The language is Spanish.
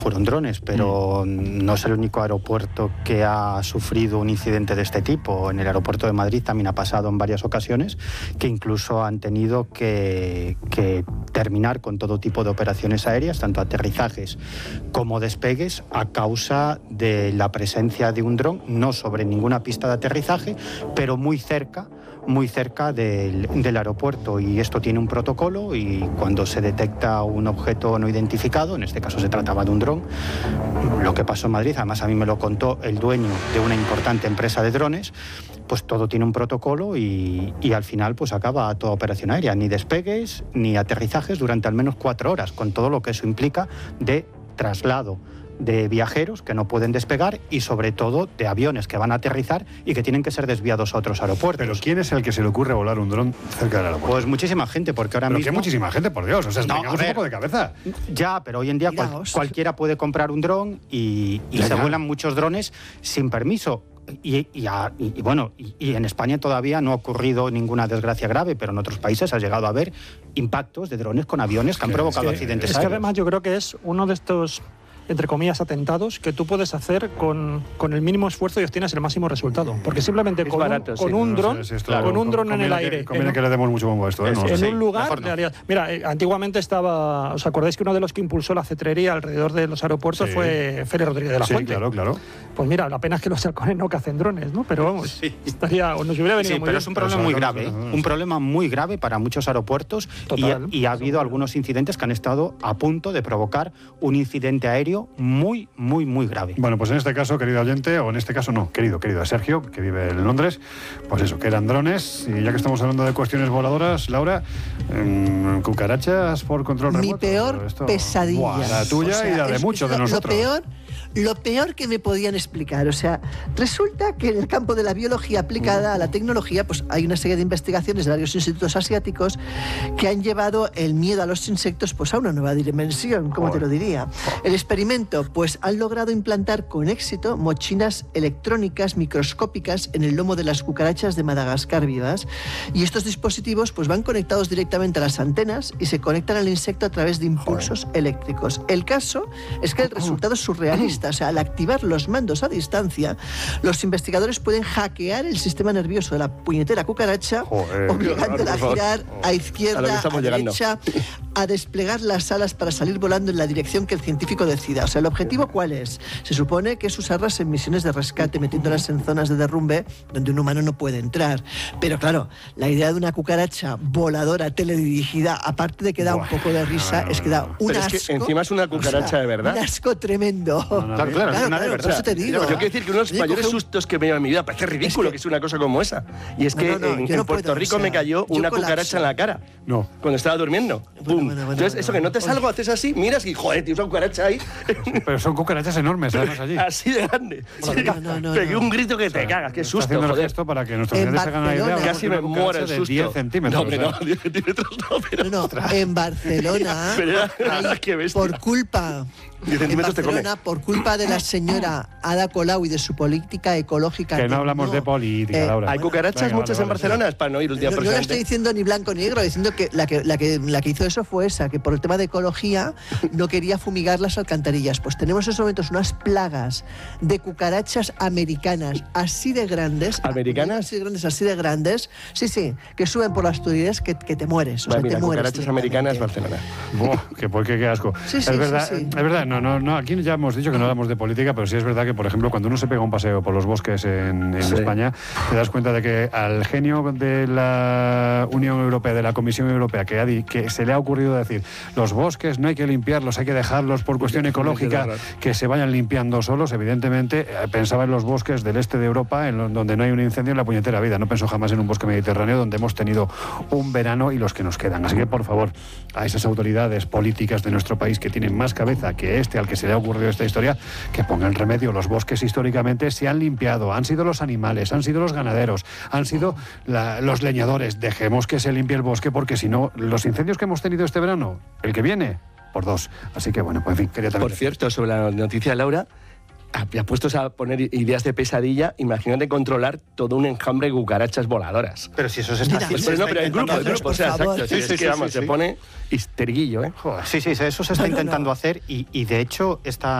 fueron drones, pero no es el único aeropuerto que ha sufrido un incidente de este tipo. En el aeropuerto de Madrid también ha pasado en varias ocasiones que incluso han tenido que terminar con todo tipo de operaciones aéreas, tanto aterrizajes como despegues, a causa de la presencia de un dron, no sobre ninguna pista de aterrizaje, pero muy cerca del aeropuerto, y esto tiene un protocolo, y cuando se detecta un objeto no identificado, en este caso se trataba de un dron, lo que pasó en Madrid, además a mí me lo contó el dueño de una importante empresa de drones, pues todo tiene un protocolo y al final pues acaba toda operación aérea, ni despegues ni aterrizajes durante al menos 4 horas, con todo lo que eso implica de traslado de viajeros que no pueden despegar y sobre todo de aviones que van a aterrizar y que tienen que ser desviados a otros aeropuertos. ¿Pero quién es el que se le ocurre volar un dron cerca del aeropuerto? Pues muchísima gente, porque ahora mismo... ¿Pero qué muchísima gente, por Dios? O sea, tengamos un poco de cabeza. Ya, pero hoy en día cualquiera puede comprar un dron y se vuelan muchos drones sin permiso. Y en España todavía no ha ocurrido ninguna desgracia grave, pero en otros países ha llegado a haber impactos de drones con aviones que han provocado accidentes aéreos. Es que además yo creo que es uno de estos, entre comillas, atentados que tú puedes hacer con el mínimo esfuerzo y obtienes el máximo resultado. Porque simplemente con un dron en el aire... Conviene que le demos mucho bombo a esto. En un lugar... Mira, antiguamente estaba... ¿Os acordáis que uno de los que impulsó la cetrería alrededor de los aeropuertos fue Félix Rodríguez de la Fuente? Sí, claro. Pues mira, la pena es que los halcones no cacen drones, ¿no? Pero vamos, nos hubiera venido muy bien. Pero es un problema muy grave, un problema muy grave para muchos aeropuertos. Y ha habido algunos incidentes que han estado a punto de provocar un incidente aéreo muy, muy, muy grave. Bueno, pues en este caso, querido oyente, o en este caso no, querido Sergio, que vive en Londres, pues eso, que eran drones. Y ya que estamos hablando de cuestiones voladoras, Laura, cucarachas por control remoto. Mi peor pesadilla. Buah, la tuya y la de muchos de nosotros. Lo peor que me podían explicar. O sea, resulta que en el campo de la biología aplicada a la tecnología, pues hay una serie de investigaciones de varios institutos asiáticos que han llevado el miedo a los insectos pues a una nueva dimensión, como te lo diría. El experimento, pues han logrado implantar con éxito mochilas electrónicas microscópicas en el lomo de las cucarachas de Madagascar vivas, y estos dispositivos pues van conectados directamente a las antenas y se conectan al insecto a través de impulsos eléctricos. El caso es que el resultado es surrealista. O sea, al activar los mandos a distancia, los investigadores pueden hackear el sistema nervioso de la puñetera cucaracha, obligándola a girar a izquierda, a derecha, a desplegar las alas para salir volando en la dirección que el científico decida. O sea, ¿el objetivo cuál es? Se supone que es usarlas en misiones de rescate, metiéndolas en zonas de derrumbe donde un humano no puede entrar. Pero claro, la idea de una cucaracha voladora teledirigida, aparte de que da un poco de risa, es que da un asco. Es que encima es una cucaracha de verdad. Un asco tremendo. Claro, es una de verdad. Eso te digo. Yo quiero decir que uno de los mayores sustos que me he llevado en mi vida, parece ridículo que es una cosa como esa. Y es que en Puerto Rico me cayó una cucaracha en la cara. Cuando estaba durmiendo. ¡Pum! Entonces, eso que notes algo, haces así, miras y joder, tienes una cucaracha ahí. Pero son cucarachas enormes, además, allí. Así de grande. Pegué un grito que te cagas, qué susto, haciendo el gesto para que nuestros clientes se hagan una idea. Casi me muero el susto. 10 centímetros. No, 10 centímetros no, pero... En Barcelona, por culpa... En Barcelona, por culpa de la señora Ada Colau y de su política ecológica... Que no hablamos de política, Laura. ¿Hay cucarachas muchas en Barcelona? Es para no ir un día No le estoy diciendo ni blanco ni negro, diciendo que la que hizo eso fue esa, que por el tema de ecología no quería fumigar las alcantarillas. Pues tenemos en estos momentos unas plagas de cucarachas americanas así de grandes. ¿Americanas? Así de grandes, sí, que suben por las tuberías que te mueres. O sea, mira, te mueres. Cucarachas americanas, Barcelona. Qué asco. Sí, es verdad. No, aquí ya hemos dicho que no hablamos de política, pero sí es verdad que, por ejemplo, cuando uno se pega un paseo por los bosques en España, te das cuenta de que al genio de la Unión Europea, de la Comisión Europea, que se le ha ocurrido decir, los bosques no hay que limpiarlos, hay que dejarlos por cuestión ecológica, que se vayan limpiando solos, evidentemente pensaba en los bosques del este de Europa, donde no hay un incendio en la puñetera vida. No pensó jamás en un bosque mediterráneo donde hemos tenido un verano y los que nos quedan. Así que, por favor, a esas autoridades políticas de nuestro país que tienen más cabeza que al que se le ha ocurrido esta historia, que pongan remedio. Los bosques históricamente se han limpiado, han sido los animales, han sido los ganaderos, han sido los leñadores. Dejemos que se limpie el bosque, porque si no, los incendios que hemos tenido este verano, el que viene, por 2. Así que bueno, pues en fin, quería también... Por cierto, sobre la noticia de Laura, Ya puestos a poner ideas de pesadilla, imagínate controlar todo un enjambre de cucarachas voladoras. Pero si eso se está haciendo. Pues no, pero en grupo, o sea, exacto. Se pone histerguillo, ¿eh? Joder, sí, eso se está intentando hacer y de hecho esta